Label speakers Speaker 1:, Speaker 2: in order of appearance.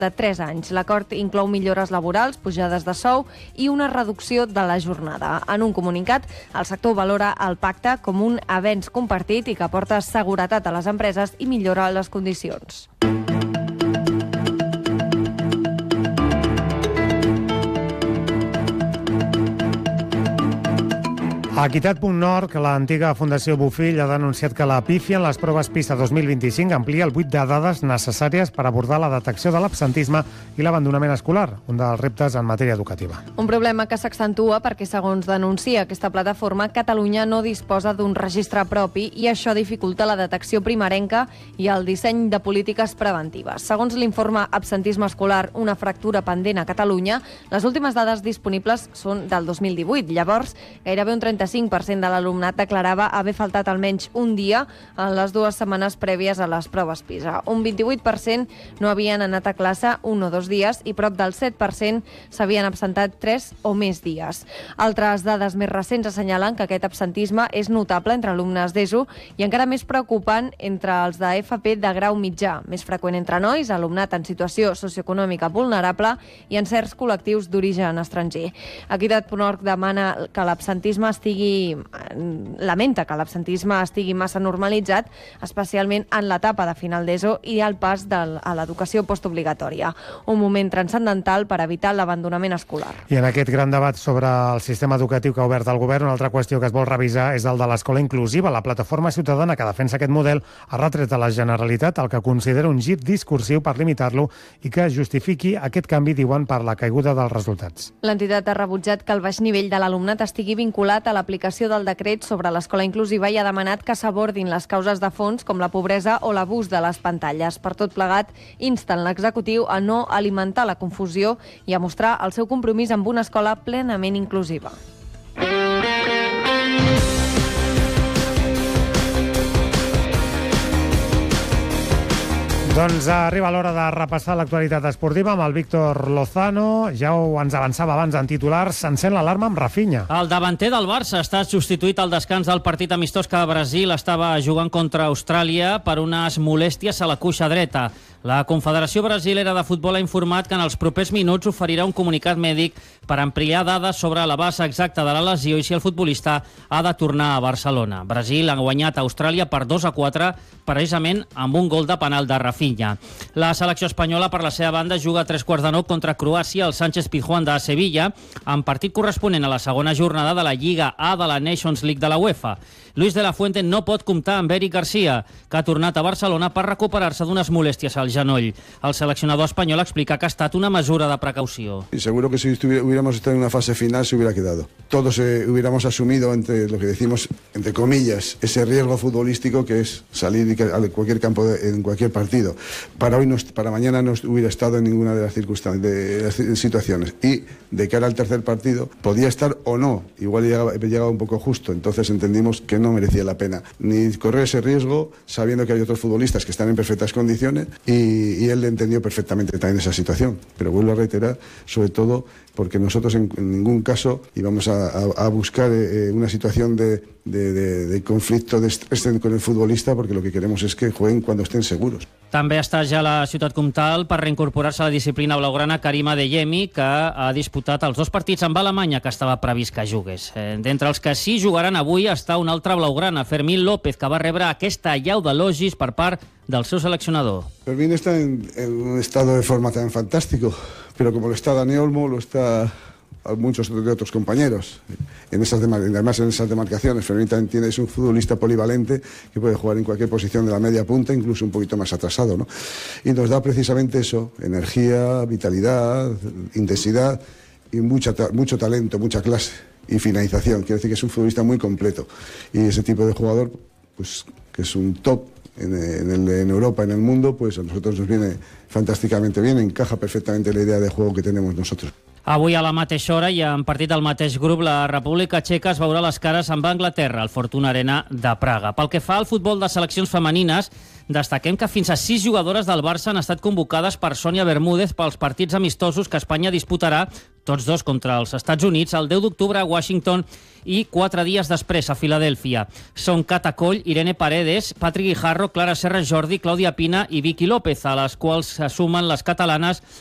Speaker 1: de 3 anys. L'acord inclou millores laborals, pujades de sou i una reducció de la jornada. En un comunicat, el sector valora el pacte com un avenç compartit i que aporta seguretat a les empreses i millora les condicions.
Speaker 2: Equitat.nord, que l'antiga Fundació Bofill ha denunciat que la pífia en les proves PISA 2025 amplia el buit de dades necessàries per abordar la detecció de l'absentisme i l'abandonament escolar, un dels reptes en matèria educativa.
Speaker 1: Un problema que s'accentua perquè, segons denuncia aquesta plataforma, Catalunya no disposa d'un registre propi i això dificulta la detecció primerenca i el disseny de polítiques preventives. Segons l'informe Absentisme escolar, una fractura pendent a Catalunya, les últimes dades disponibles són del 2018. Llavors, gairebé un 35% de l'alumnat declarava haver faltat almenys un dia en les 2 setmanes prèvies a les proves PISA. Un 28% no havien anat a classe 1 o 2 dies i prop del 7% s'havien absentat 3 o més dies. Altres dades més recents assenyalen que aquest absentisme és notable entre alumnes d'ESO i encara més preocupant entre els de FP de grau mitjà, més freqüent entre nois, alumnat en situació socioeconòmica vulnerable i en certs col·lectius d'origen estranger. Equitat.org demana que l'absentisme lamenta que l'absentisme estigui massa normalitzat, especialment en l'etapa de final d'ESO i al pas a l'educació postobligatòria. Un moment transcendental per evitar l'abandonament escolar.
Speaker 2: I en aquest gran debat sobre el sistema educatiu que ha obert el govern, una altra qüestió que es vol revisar és el de l'escola inclusiva. La plataforma ciutadana que defensa aquest model ha retret a la Generalitat el que considera un gir discursiu per limitar-lo i que justifiqui aquest canvi, diuen, per la caiguda dels resultats.
Speaker 1: L'entitat ha rebutjat que el baix nivell de l'alumnat estigui vinculat a l'aplicació del decret sobre l'escola inclusiva i ha demanat que s'abordin les causes de fons com la pobresa o l'abús de les pantalles. Per tot plegat, insten l'executiu a no alimentar la confusió i a mostrar el seu compromís amb una escola plenament inclusiva.
Speaker 2: Doncs arriba l'hora de repassar l'actualitat esportiva amb el Víctor Lozano. Ja ens avançava abans en titulars, s'encén l'alarma amb Rafinha.
Speaker 3: El davanter del Barça ha estat substituït al descans del partit amistós que Brasil estava jugant contra Austràlia per unes molèsties a la cuixa dreta. La Confederació Brasilera de Futbol ha informat que en els propers minuts oferirà un comunicat mèdic per ampliar dades sobre la base exacta de la lesió i si el futbolista ha de tornar a Barcelona. Brasil ha guanyat a Austràlia per 2-4, precisament amb un gol de penal de Rafinha. La selecció espanyola, per la seva banda, juga a 3:15 contra Croàcia al Sánchez-Pizjuán de Sevilla, en partit corresponent a la segona jornada de la Lliga A de la Nations League de la UEFA. Luis de la Fuente no pot comptar amb Eric García, que ha tornat a Barcelona per recuperar-se d'unes molèsties al genoll. El seleccionador espanyol explica que ha estat una mesura de precaució.
Speaker 4: Y seguro que si hubiéramos estado en una fase final se hubiera quedado. Todos hubiéramos asumido, entre lo que decimos, entre comillas, ese riesgo futbolístico que es salir a cualquier campo en cualquier partido. Para mañana no hubiera estado en ninguna de las circunstancias, de las situaciones. Y de cara al tercer partido podía estar o no. Igual llegaba un poco justo. Entonces entendimos que no merecía la pena ni correr ese riesgo, sabiendo que hay otros futbolistas que están en perfectas condiciones y él entendió perfectamente también esa situación. Pero vuelvo a reiterar, sobre todo porque nosotros en ningún caso íbamos a buscar una situación de conflicto, de estrés con el futbolista, porque lo que queremos es que jueguen cuando estén seguros.
Speaker 3: També està ja a la ciutat comtal per reincorporar-se a la disciplina blaugrana Karim Adeyemi, que ha disputat els 2 partits amb Alemanya que estava previst que jugués. D'entre els que sí jugaran avui està un altre blaugrana, Fermín López, que va rebre aquesta allau d'elogis per part del seu seleccionador.
Speaker 4: Fermín está en un estado de forma tan fantástico, pero como lo está Dani Olmo, lo está a muchos de otros compañeros. Además en esas demarcaciones, Fermín también es un futbolista polivalente que puede jugar en cualquier posición de la media punta, incluso un poquito más atrasado, ¿no? Y nos da precisamente eso, energía, vitalidad, intensidad y mucho talento, mucha clase y finalización. Quiere decir que es un futbolista muy completo. Y ese tipo de jugador, pues que es un top en Europa, en el mundo, pues a nosotros nos viene fantásticamente bien, encaja perfectamente la idea de juego que tenemos nosotros.
Speaker 3: Avui a la mateixa hora i en partit del mateix grup, la República Txeca es veurà les cares amb Anglaterra, al Fortuna Arena de Praga. Pel que fa al futbol de seleccions femenines, destaquem que fins a 6 jugadores del Barça han estat convocades per Sònia Bermúdez pels partits amistosos que Espanya disputarà, tots dos contra els Estats Units, el 10 d'octubre a Washington i 4 dies després a Filadèlfia. Són Cata Coll, Irene Paredes, Patrick Guijarro, Clara Serra Jordi, Clàudia Pina i Vicky López, a les quals se sumen les catalanes